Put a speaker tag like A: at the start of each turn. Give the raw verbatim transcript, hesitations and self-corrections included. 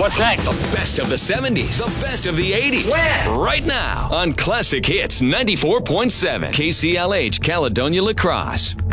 A: What's next?
B: The best of the seventies, the best of the eighties.
A: When?
B: Right now on Classic Hits ninety-four point seven. K C L H Caledonia La Crosse.